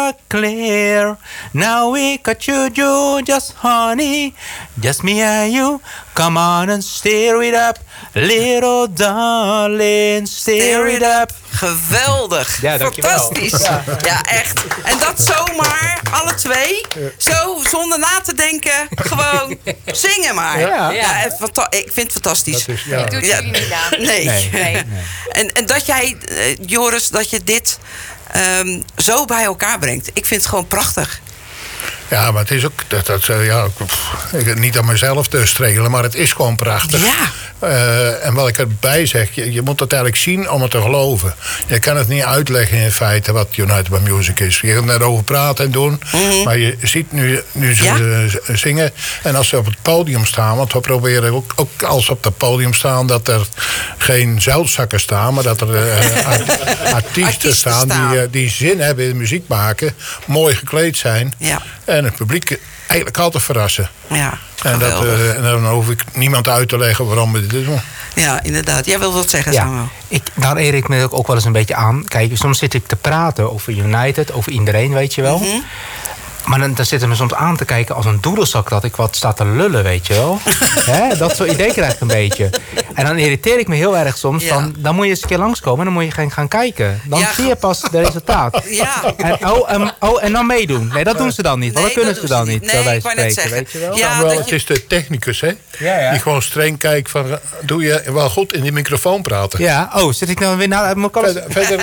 are clear. Now we got you, just honey. Just me and you. Come on and stir it up. Little darling, stir it up. Geweldig. Ja, dankjewel. Fantastisch. Ja, echt. En dat zomaar, alle twee. Zo, zonder na te denken. Gewoon zingen maar. Ja. Ik vind het fantastisch. Dat is, Ik doe het jullie niet aan. Nee. En dat jij, Joris, dat je dit zo bij elkaar brengt. Ik vind het gewoon prachtig. Ja, maar het is ook... niet aan mezelf te strelen, maar het is gewoon prachtig. Ja. En wat ik erbij zeg, je moet het eigenlijk zien om het te geloven. Je kan het niet uitleggen in feite wat United by Music is. Je kunt erover praten en doen, maar je ziet nu ze zingen. En als ze op het podium staan, want we proberen ook als ze op het podium staan... dat er geen zeilzakken staan, maar dat er artiesten staan die zin hebben in muziek maken. Mooi gekleed zijn. Ja. En het publiek eigenlijk altijd verrassen. Ja, en dan hoef ik niemand uit te leggen waarom we dit doen. Ja, inderdaad. Jij wil wat zeggen, Samuel. Daar eer ik me ook wel eens een beetje aan. Kijk, soms zit ik te praten over United, over iedereen, weet je wel. Maar dan zitten me soms aan te kijken als een doedelzak dat ik wat sta te lullen, weet je wel. Dat soort idee krijg ik een beetje. En dan irriteer ik me heel erg soms van... dan moet je eens een keer langskomen en dan moet je gaan kijken. Dan zie je pas het resultaat. Ja. En dan meedoen. Nee, dat doen ze dan niet. Want dat kunnen ze dan niet. Nee, ik wou net zeggen. Weet je wel? Ja, Het is de technicus, hè? Ja. Die gewoon streng kijkt van... doe je wel goed in die microfoon praten? Ja, zit ik nou weer naar mijn kant? Verder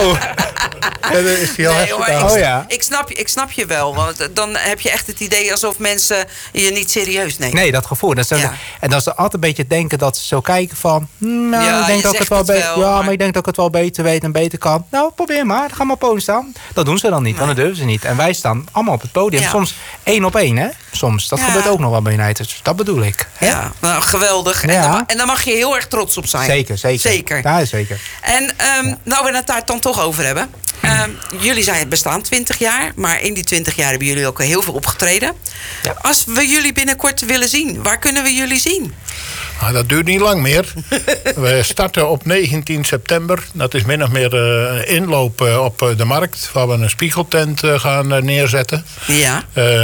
is die al maar ik snap je wel. Want dan heb je echt het idee alsof mensen je niet serieus nemen. Nee, dat gevoel. En dat ze altijd een beetje denken dat ze zo kijken van... ik denk dat ik het wel beter... maar ik denk dat ik het wel beter weet en beter kan. Nou, probeer maar. Ga maar op het podium staan. Dat doen ze dan niet, want dat durven ze niet. En wij staan allemaal op het podium. Ja. Soms 1 op 1, hè? Soms. Dat gebeurt ook nog wel bij United. Dus dat bedoel ik. Hè? Ja, nou, geweldig. Ja. En daar mag je heel erg trots op zijn. Zeker. Ja, zeker. En nou we het daar dan toch over hebben... jullie bestaan 20 jaar, maar in die 20 jaar hebben jullie ook heel veel opgetreden. Ja. Als we jullie binnenkort willen zien, waar kunnen we jullie zien? Nou, dat duurt niet lang meer. We starten op 19 september. Dat is min of meer inloop op de markt, waar we een spiegeltent gaan neerzetten. Ja.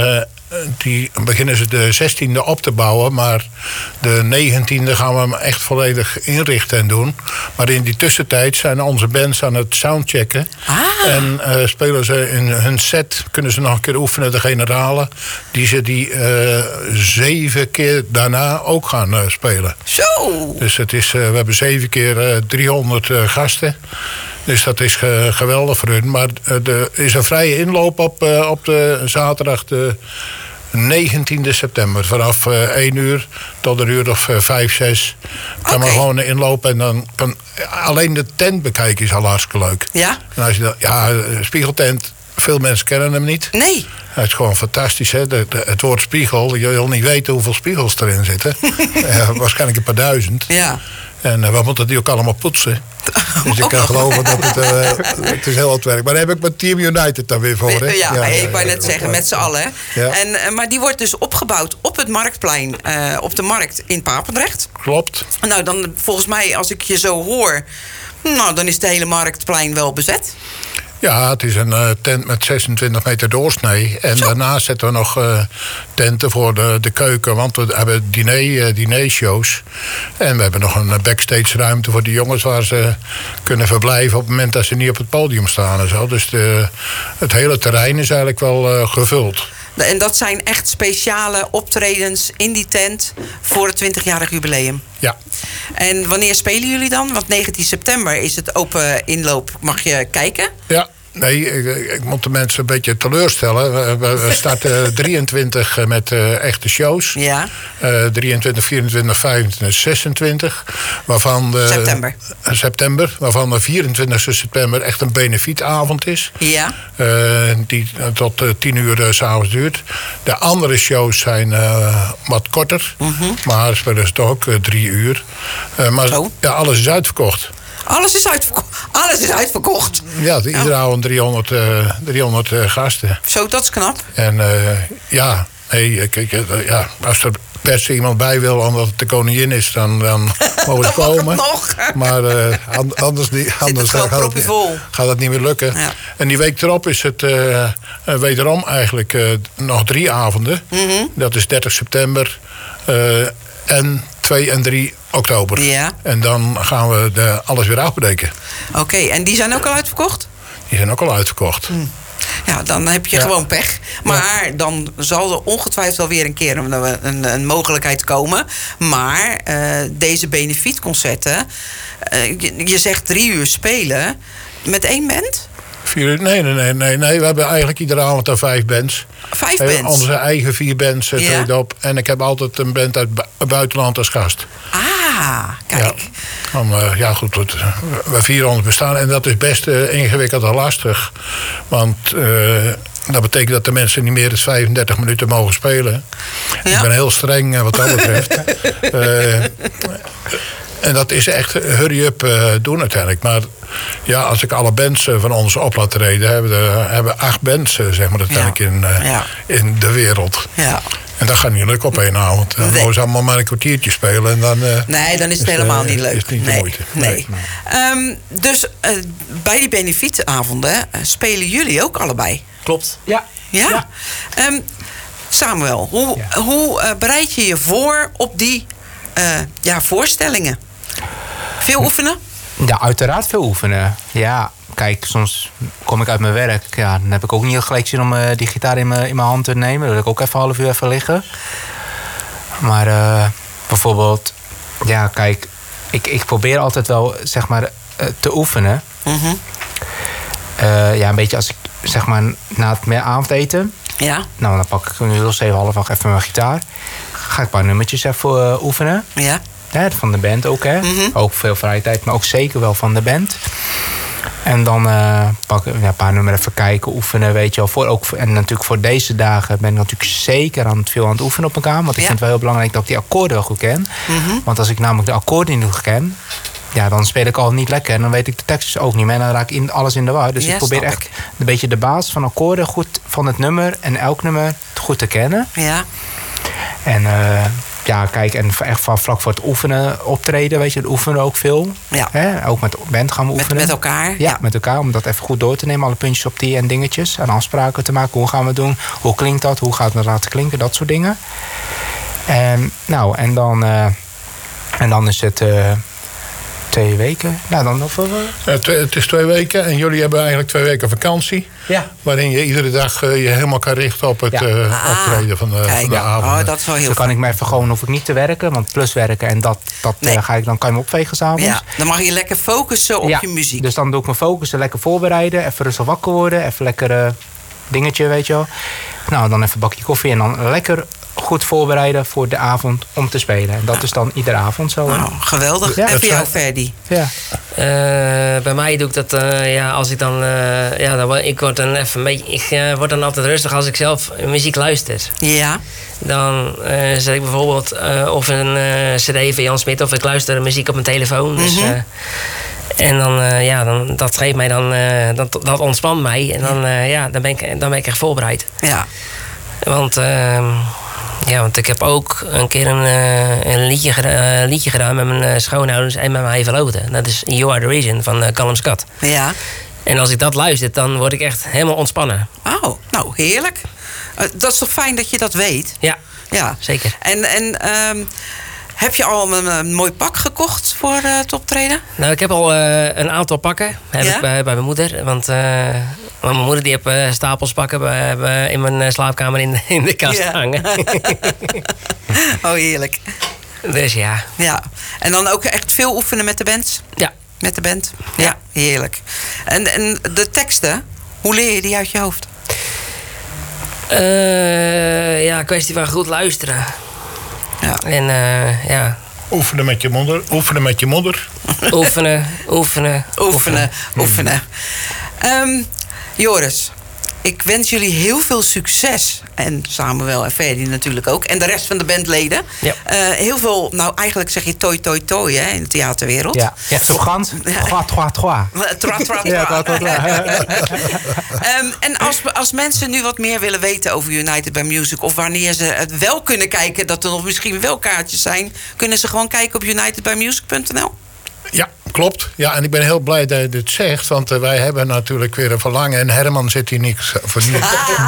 Die beginnen ze de 16e op te bouwen, maar de 19e gaan we hem echt volledig inrichten en doen. Maar in die tussentijd zijn onze bands aan het soundchecken. En spelen ze in hun set, kunnen ze nog een keer oefenen, de generalen, die ze 7 keer daarna ook gaan spelen. Zo! Dus het is, we hebben 7 keer 300 gasten. Dus dat is geweldig voor hun. Maar er is een vrije inloop op de zaterdag de 19e september. Vanaf 1 uur tot een uur of 5, 6. Kan men gewoon inlopen en dan kan alleen de tent bekijken is al hartstikke leuk. Ja? En als je spiegeltent, veel mensen kennen hem niet. Nee. Het is gewoon fantastisch, hè? Het woord spiegel, je wil niet weten hoeveel spiegels erin zitten. Waarschijnlijk een paar duizend. Ja. En we moeten die ook allemaal poetsen. Dus ik kan geloven dat het is heel wat werk. Maar daar heb ik mijn Team United dan weer voor. Hè? Ik wou net zeggen, met z'n allen. Ja. Maar die wordt dus opgebouwd op het Marktplein, op de markt in Papendrecht. Klopt. Nou, dan volgens mij, als ik je zo hoor, nou, dan is het hele Marktplein wel bezet. Ja, het is een tent met 26 meter doorsnee. En daarnaast zetten we nog tenten voor de keuken. Want we hebben dinershows. En we hebben nog een backstage ruimte voor de jongens waar ze kunnen verblijven op het moment dat ze niet op het podium staan en zo. Dus het hele terrein is eigenlijk wel gevuld. En dat zijn echt speciale optredens in die tent voor het 20-jarig jubileum? Ja. En wanneer spelen jullie dan? Want 19 september is het open inloop. Mag je kijken? Ja. Nee, ik moet de mensen een beetje teleurstellen. We starten 23 met echte shows. Ja. 23, 24, 25, 26. September. Waarvan de 24 september echt een benefietavond is. Ja. Die tot 10 uur 's avonds duurt. De andere shows zijn wat korter. Maar spelen ze toch ook 3 uur. Maar alles is uitverkocht. Alles is uitverkocht. Ja, iedere avond 300 gasten. Zo, dat is knap. En kijk, als er per se iemand bij wil omdat het de koningin is, dan mogen ze komen. Nog. Maar anders gaat het niet meer lukken. Ja. En die week erop is het wederom eigenlijk nog 3 avonden. Dat is 30 september en 2 en 3 oktober. Ja. En dan gaan we alles weer afbreken. Oké, en die zijn ook al uitverkocht? Die zijn ook al uitverkocht. Ja, dan heb je gewoon pech. Maar dan zal er ongetwijfeld wel weer een keer een mogelijkheid komen. Maar deze benefietconcerten, je zegt 3 uur spelen met 1 band? 4 uur? Nee. We hebben eigenlijk iedere avond 5 bands. 5 bands? Onze eigen 4 bands treden op. En ik heb altijd een band uit het buitenland als gast. Ah, kijk. Ja, goed, we vieren ons bestaan. En dat is best ingewikkeld en lastig. Want dat betekent dat de mensen niet meer dan 35 minuten mogen spelen. Ja. Ik ben heel streng wat dat betreft. En dat is echt hurry-up doen uiteindelijk. Maar ja, als ik alle bands van ons op laat treden, hebben we 8 bands zeg maar, uiteindelijk in de wereld. Ja. En dat gaat niet lukken op 1 avond. Dan mogen ze allemaal maar een kwartiertje spelen. En dan, nee, dan is het helemaal niet leuk. Is niet de moeite. Nee. Dus bij die benefietavonden spelen jullie ook allebei? Klopt. Ja? Samuel, hoe bereid je je voor op die voorstellingen? Veel oefenen? Ja, uiteraard veel oefenen. Ja, kijk, soms kom ik uit mijn werk. Ja, dan heb ik ook niet gelijk zin om die gitaar in mijn hand te nemen. Dan wil ik ook even 1/2 uur even liggen. Maar bijvoorbeeld, ja, kijk, ik probeer altijd wel, zeg maar, te oefenen. Ja, een beetje als ik, zeg maar, na het avondeten. Ja. Nou, dan pak ik een uur of 7, 7:30 even mijn gitaar. Ga ik een paar nummertjes even oefenen. Ja. Ja, van de band ook, hè. Ook veel vrije tijd, maar ook zeker wel van de band. En dan pak ik een paar nummers even kijken, oefenen, weet je wel. En natuurlijk voor deze dagen ben ik natuurlijk zeker veel aan het oefenen op elkaar. Want ik vind het wel heel belangrijk dat ik die akkoorden wel goed ken. Want als ik namelijk de akkoorden niet goed ken, ja, dan speel ik al niet lekker. En dan weet ik de tekst ook niet meer. En dan raak ik alles in de war. Dus ik probeer echt een beetje de basis van akkoorden goed van het nummer en elk nummer goed te kennen. Ja. En ja, kijk, en echt van vlak voor het oefenen, optreden, weet je, het oefenen ook veel. Ja. Hè? Ook met de band gaan we oefenen. Met elkaar? Ja, met elkaar, om dat even goed door te nemen. Alle puntjes op die en dingetjes. En afspraken te maken. Hoe gaan we het doen? Hoe klinkt dat? Hoe gaat het laten klinken? Dat soort dingen. En dan is het 2 weken. Nou, dan nog het is 2 weken en jullie hebben eigenlijk 2 weken vakantie. Ja. Waarin je iedere dag je helemaal kan richten op het optreden van de avond. Oh, dat is wel heel dan kan ik me even gewoon, hoef ik niet te werken, want plus werken en dat kan je me opvegen s'avonds. Ja, dan mag je lekker focussen op je muziek. Dus dan doe ik me focussen, lekker voorbereiden, even rustig wakker worden, even lekker dingetje, weet je wel. Nou, dan even een bakje koffie en dan lekker goed voorbereiden voor de avond om te spelen. En dat is dan iedere avond zo. Nou, geweldig. Ja, en voor jou, Ferdy? Ja. Bij mij doe ik dat, als ik dan... ik word dan even een beetje... Ik word dan altijd rustig als ik zelf muziek luister. Ja. Dan zet ik bijvoorbeeld of een cd van Jan Smit of ik luister muziek op mijn telefoon. Dus, en dan, dat geeft mij dan... dat ontspant mij. En dan ben ik echt voorbereid. Ja. Want ik heb ook een keer een liedje gedaan met mijn schoonouders en met mijn verloofde. Dat is You Are The Reason van Callum Scott. Ja. En als ik dat luister, dan word ik echt helemaal ontspannen. Oh, nou heerlijk. Dat is toch fijn dat je dat weet? Ja, zeker. En heb je al een mooi pak gekocht voor het optreden? Nou, ik heb al een aantal pakken ik bij mijn moeder. Want mijn moeder die heeft stapels pakken in mijn slaapkamer in de kast hangen. Oh, heerlijk. Dus ja. Ja. En dan ook echt veel oefenen met de band? Ja. Met de band? Ja, heerlijk. En de teksten, hoe leer je die uit je hoofd? Kwestie van goed luisteren. Ja. En oefenen met je moeder. Oefenen met je moeder. Oefenen. Joris, Ik wens jullie heel veel succes. En Samuel en Ferdy natuurlijk ook. En de rest van de bandleden. Ja. Heel veel, nou eigenlijk zeg je toi toi toi hè, in de theaterwereld. Ja, zo gans. Trois, trois, trois. En als mensen nu wat meer willen weten over United by Music... of wanneer ze het wel kunnen kijken... dat er nog misschien wel kaartjes zijn... kunnen ze gewoon kijken op unitedbymusic.nl? Ja, klopt. Ja, en ik ben heel blij dat je dit zegt. Want wij hebben natuurlijk weer een verlangen. En Herman zit hier niks voor niets.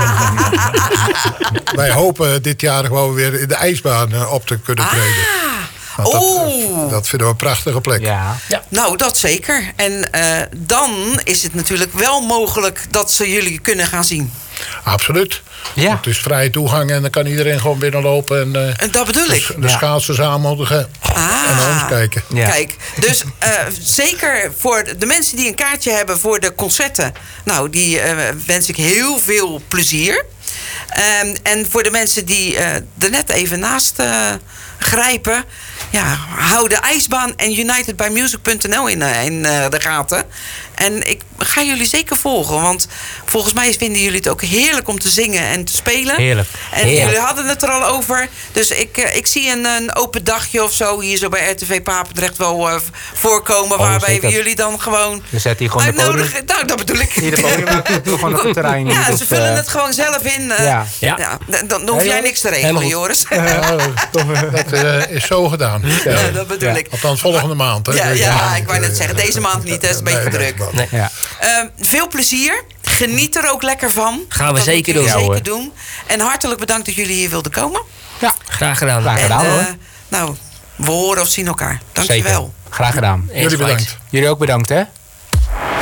Wij hopen dit jaar gewoon weer in de ijsbaan op te kunnen treden. Dat vinden we een prachtige plek. Ja. Nou, dat zeker. En dan is het natuurlijk wel mogelijk dat ze jullie kunnen gaan zien. Absoluut. Ja. Het is vrije toegang en dan kan iedereen gewoon binnenlopen. En dat bedoel ik. De schaatsers aanmoedigen en naar ons kijken. Ja. Kijk, dus zeker voor de mensen die een kaartje hebben voor de concerten... nou, die wens ik heel veel plezier. En voor de mensen die er net even naast grijpen... ja, hou de ijsbaan en unitedbymusic.nl in de gaten. En ik ga jullie zeker volgen. Want volgens mij vinden jullie het ook heerlijk om te zingen en te spelen. Heerlijk. En jullie hadden het er al over. Dus ik zie een open dagje of zo hier zo bij RTV Papendrecht wel voorkomen. Waarbij we jullie dan gewoon We zetten hier gewoon de podium. Nou, dat bedoel ik. Hier de podium. Gewoon op het terrein. Ja, Dus, ze vullen het gewoon zelf in. Dan hoef jij niks te regelen, Joris. Dat is zo gedaan. Ja, dat bedoel ik. Althans, volgende maand. Hè? Ja, ik wou net zeggen, deze maand niet. Dat is een beetje druk. Nee. Ja. Veel plezier. Geniet er ook lekker van. Gaan we dat zeker moeten doen. jullie Ja, zeker doen. En hartelijk bedankt dat jullie hier wilden komen. Ja, Graag gedaan. Graag gedaan, hoor. Nou, we horen of zien elkaar. Dankjewel. Zeker. Graag gedaan. Jullie bedankt. Jullie ook bedankt, hè?